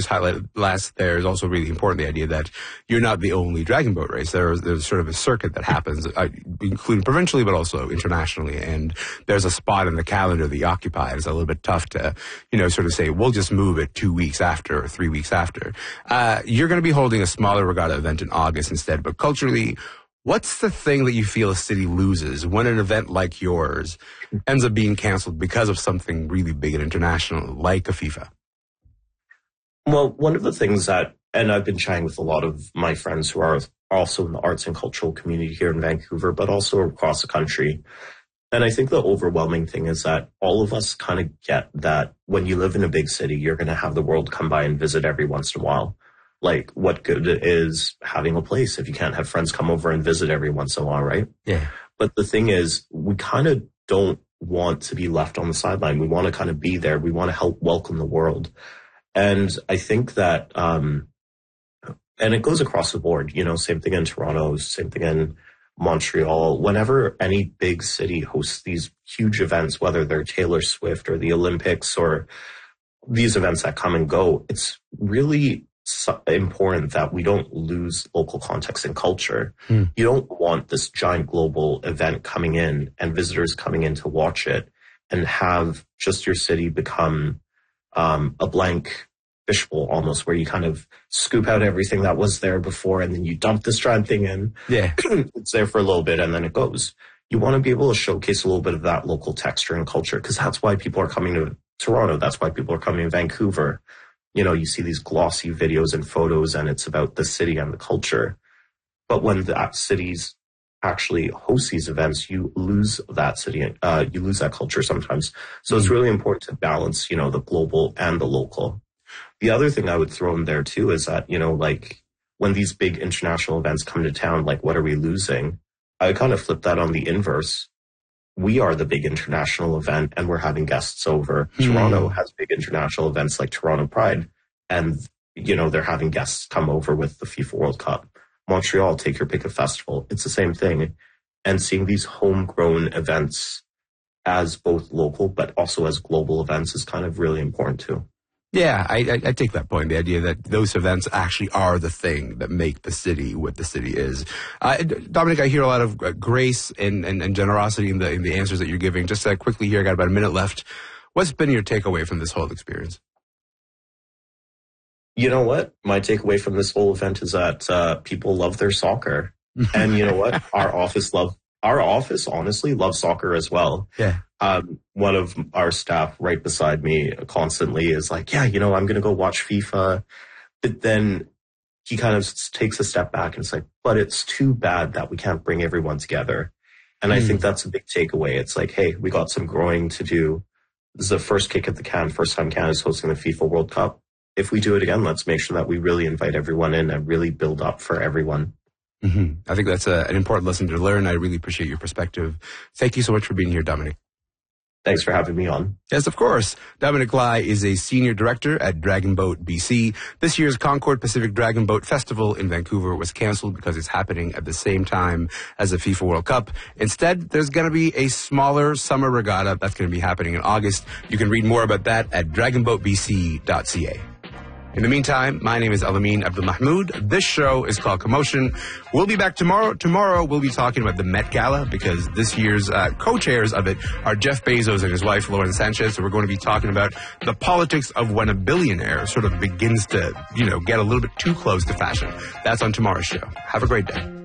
just highlighted last there is also really important, the idea that you're not the only dragon boat race. There's sort of a circuit that happens, including provincially, but also internationally. And there's a spot in the calendar that you occupy. It's a little bit tough to, sort of say, we'll just move it 2 weeks after or 3 weeks after. You're going to be holding a smaller regatta event in August instead, but culturally, what's the thing that you feel a city loses when an event like yours ends up being canceled because of something really big and international, like a FIFA? Well, one of the things that, and I've been chatting with a lot of my friends who are also in the arts and cultural community here in Vancouver, but also across the country. And I think the overwhelming thing is that all of us kind of get that when you live in a big city, you're going to have the world come by and visit every once in a while. Like, what good is having a place if you can't have friends come over and visit every once in a while, right? Yeah. But the thing is, we kind of don't want to be left on the sideline. We want to kind of be there. We want to help welcome the world. And I think that, and it goes across the board, same thing in Toronto, same thing in Montreal. Whenever any big city hosts these huge events, whether they're Taylor Swift or the Olympics or these events that come and go, it's really important that we don't lose local context and culture. You don't want this giant global event coming in and visitors coming in to watch it and have just your city become a blank fishbowl almost, where you kind of scoop out everything that was there before and then you dump this giant thing in. Yeah. It's there for a little bit and then it goes. You want to be able to showcase a little bit of that local texture and culture, because that's why people are coming to Toronto. That's why people are coming to Vancouver. You see these glossy videos and photos and it's about the city and the culture. But when that cities actually host these events, you lose that city, you lose that culture sometimes. So it's really important to balance, the global and the local. The other thing I would throw in there too is that, like when these big international events come to town, like what are we losing? I would kind of flip that on the inverse. We are the big international event and we're having guests over. Toronto has big international events like Toronto Pride and, they're having guests come over with the FIFA World Cup. Montreal, take your pick of festival. It's the same thing. And seeing these homegrown events as both local but also as global events is kind of really important too. Yeah, I take that point, the idea that those events actually are the thing that make the city what the city is. Dominic, I hear a lot of grace and generosity in the answers that you're giving. Just quickly here, I got about a minute left. What's been your takeaway from this whole experience? You know what? My takeaway from this whole event is that people love their soccer. And you know what? Our office honestly loves soccer as well. Yeah. One of our staff right beside me constantly is like, yeah, I'm going to go watch FIFA. But then he kind of takes a step back and it's like, but it's too bad that we can't bring everyone together. And I think that's a big takeaway. It's like, hey, we got some growing to do. This is the first kick at the can, first time Canada's hosting the FIFA World Cup. If we do it again, let's make sure that we really invite everyone in and really build up for everyone. I think that's an important lesson to learn. I really appreciate your perspective. Thank you so much for being here, Dominic. Thanks for having me on. Yes, of course. Dominic Lai is a senior director at Dragon Boat BC. This year's Concord Pacific Dragon Boat Festival in Vancouver was canceled because it's happening at the same time as the FIFA World Cup. Instead, there's going to be a smaller summer regatta that's going to be happening in August. You can read more about that at dragonboatbc.ca. In the meantime, my name is Alameen Abdulmahmood. This show is called Commotion. We'll be back tomorrow. Tomorrow, we'll be talking about the Met Gala because this year's co-chairs of it are Jeff Bezos and his wife, Lauren Sanchez. So we're going to be talking about the politics of when a billionaire sort of begins to, get a little bit too close to fashion. That's on tomorrow's show. Have a great day.